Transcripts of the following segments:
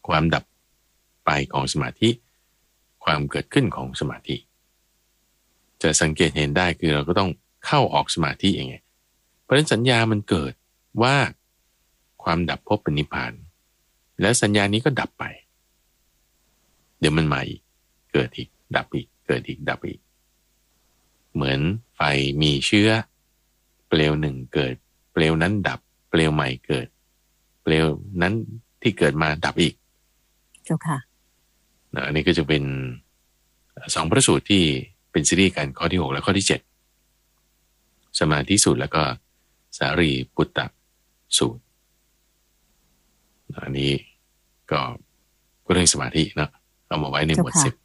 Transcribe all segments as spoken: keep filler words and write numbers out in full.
ความดับไปของสมาธิความเกิดขึ้นของสมาธิจะสังเกตเห็นได้คือเราก็ต้องเข้าออกสมาธิอย่างไงเพราะฉะนั้นสัญญามันเกิดว่าความดับพบเป็นนิพพานแล้วสัญญานี้ก็ดับไปเดี๋ยวมันมาอีกเกิดอีกดับอีกเกิดอีกดับอีกเหมือนไฟมีเชื้อเปลวหนึ่งเกิดเปลวนั้นดับเปลวใหม่เกิดเปลวนั้นที่เกิดมาดับอีกเจ้าค่ะอันนี้ก็จะเป็นสองพระสูตรที่เป็นซีรีส์กันข้อที่หกและข้อที่เจ็ดสมาธิสูตรแล้วก็สารีปุตตสูตรอันนี้ก็ก็เรื่องสมาธิเนาะเอามาไว้ในหมวดสิบ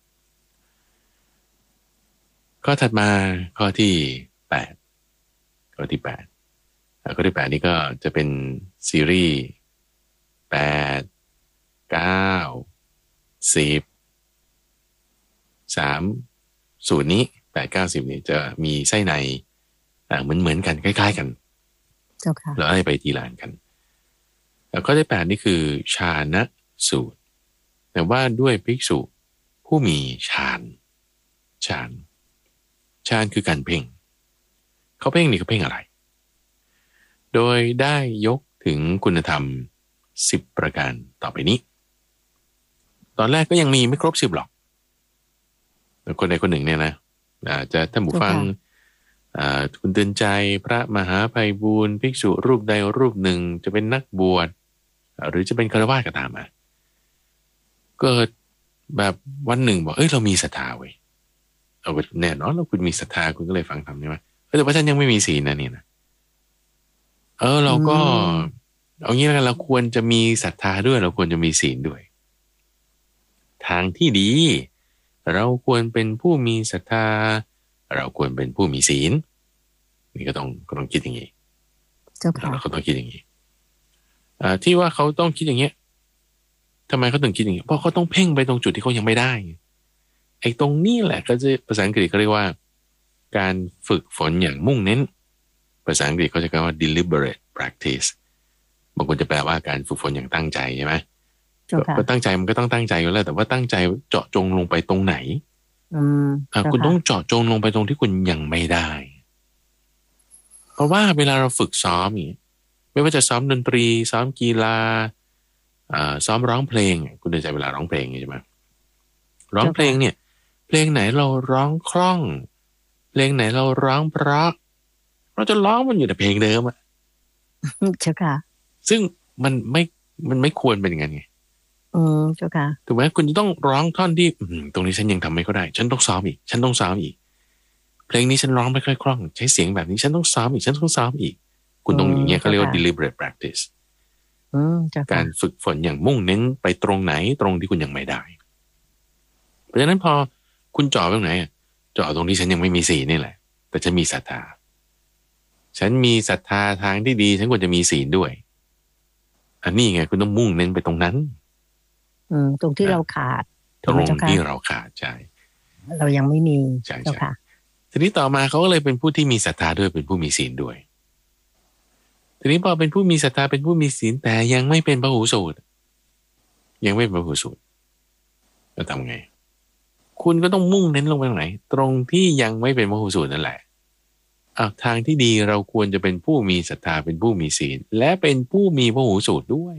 ข้อถัดมาข้อที่แปดข้อที่แปดข้อที่แปดนี้ก็จะเป็นซีรีส์แปดเก้าสิบสามสูตรนี้แปดเก้าสิบนี่จะมีไส้ในเหมือนเหมือนกันคล้ายๆกันเจ้าค่ะเราให้ไปทีละอันกันแล้วข้อที่แปดนี่คือฌานสูตรแต่ว่าด้วยภิกษุผู้มีฌานฌานฌานคือการเพ่งเขาเพ่งนี่เขาเพ่งอะไรโดยได้ยกถึงคุณธรรมสิบประการต่อไปนี้ตอนแรกก็ยังมีไม่ครบสิบหรอกคนใดคนหนึ่งเนี่ยนะอาจจะท่านผู้ฟังคุณเตือนใจพระมหาไพบูลย์ภิกษุรูปใดรูปหนึ่งจะเป็นนักบวชหรือจะเป็นฆราวาสก็ตามมาเกิดแบบวันหนึ่งบอกเอ้ยเรามีศรัทธาเว้ยเอาแน่นอนแล้วคุณมีศรัทธาคุณก็เลยฟังธรรมใช่ไหมแต่ว่าฉันยังไม่มีศีลนะเนี่ยนะเออเราก็เอางี้แล้วกันเราควรจะมีศรัทธาด้วยเราควรจะมีศีลด้วยทางที่ดีเราควรเป็นผู้มีศรัทธาเราควรเป็นผู้มีศีลนี่ก็ต้องก็ต้องคิดอย่างนี้เจ้าค่ะเราก็ต้องคิดอย่างนี้อ่าที่ว่าเขาต้องคิดอย่างเงี้ยทำไมเขาถึงคิดอย่างนี้เพราะเขาต้องเพ่งไปตรงจุดที่เขายังไม่ได้ไอ้ตรงนี้แหละก็จะภาษาอังกฤษเขาเรียกว่าการฝึกฝนอย่างมุ่งเน้นภาษาอังกฤษเขาจะเรียกว่า deliberate practice บางคนจะแปลว่าการฝึกฝนอย่างตั้งใจใช่ไหมก็ตั้งใจมันก็ต้องตั้งใจอยู่แล้วแต่ว่าตั้งใจเจาะจงลงไปตรงไหนอืมอ่าคุณต้องเจาะจงลงไปตรงที่คุณยังไม่ได้เพราะว่าเวลาเราฝึกซ้อมอย่างไม่ว่าจะซ้อมดนตรีซ้อมกีฬาอ่าซ้อมร้องเพลงคุณเดินใจเวลาร้องเพลงใช่ไหมร้องเพลงเนี่ยเพลงไหนเราร้องคล่องเพลงไหนเราร้องเพราะเราจะร้องมันอยู่แต่เพลงเดิมอ่ะเจ้าค่ะซึ่งมันไม่มันไม่ควรเป็นอย่างนั้นไงอืมเจ้าค่ะถูกไหมคุณจะต้องร้องท่อนที่ตรงนี้ฉันยังทำไม่ก็ได้ฉันต้องซ้อมอีกฉันต้องซ้อมอีกเพลงนี้ฉันร้องไม่ค่อยคล่องใช้เสียงแบบนี้ฉันต้องซ้อมอีกฉันต้องซ้อมอีกคุณต้องอย่างเงี้ยเขาเรียกว่า deliberate practice อืมเจ้าค่ะการฝึกฝนอย่างมุ่งเน้นไปตรงไหนตรงที่คุณยังไม่ได้เพราะฉะนั้นพอคุณจ่อตรงไหนจ่อตรงที่ฉันยังไม่มีศีลนี่แหละแต่ฉันมีศรัทธาฉันมีศรัทธาทางที่ดีฉันควรจะมีศีลด้วยอันนี้ไงคุณต้องมุ่งเน้นไปตรงนั้นอืมตรงที่เราขาดตรงที่เราขาดใช่เรายังไม่มีใช่ใช่ทีนี้ต่อมาเขาก็เลยเป็นผู้ที่มีศรัทธาด้วยเป็นผู้มีศีลด้วยทีนี้พอเป็นผู้มีศรัทธาเป็นผู้มีศีลแต่ยังไม่เป็นพหูสูตรยังไม่เป็นพหูสูตรจะทำไงคุณก็ต้องมุ่งเน้นลงไปตรงไหนตรงที่ยังไม่เป็นพหูสูตรนั่นแหละอ้าวทางที่ดีเราควรจะเป็นผู้มีศรัทธาเป็นผู้มีศีลและเป็นผู้มีพหูสูตรด้วย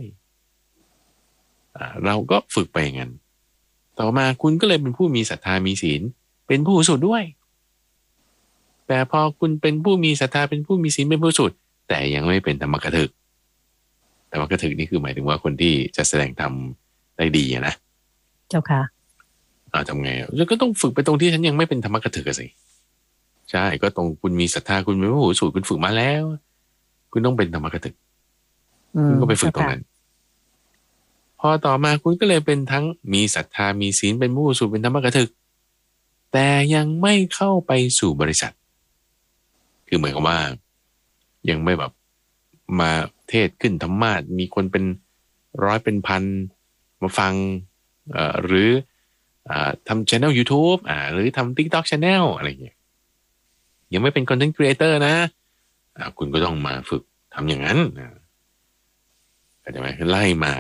เราก็ฝึกไปอย่างนั้นต่อมาคุณก็เลยเป็นผู้มีศรัทธามีศีลเป็นผู้สูตรด้วยแต่พอคุณเป็นผู้มีศรัทธาเป็นผู้มีศีลเป็นผู้สูตรแต่ยังไม่เป็นธรรมกถึกธรรมกถึกนี่คือหมายถึงว่าคนที่จะแสดงธรรมได้ดีนะเจ้าค่ะอ่าทำไงแล้วก็ต้องฝึกไปตรงที่ฉันยังไม่เป็นธรรมกถึกสิใช่ก็ตรงคุณมีศรัทธาคุณเป็นผู้สูตรคุณฝึกมาแล้วคุณต้องเป็นธรรมกถึกคุณก็ไปฝึกตรงนั้นพอต่อมาคุณก็เลยเป็นทั้งมีศรัทธามีศีลเป็นผู้สูตรเป็นธรรมกถึกแต่ยังไม่เข้าไปสู่บริษัทคือเหมือนกับว่ายังไม่แบบมาเทศขึ้นธรรมาสมีคนเป็นร้อยเป็นพันมาฟังเอ่อหรืออ่าทำ channel YouTube อ่าหรือทำ TikTok channel อะไรอย่างเงี้ยยังไม่เป็น content creator นะอ่าคุณก็ต้องมาฝึกทำอย่างนั้นนะเข้าใจไหมไล่มา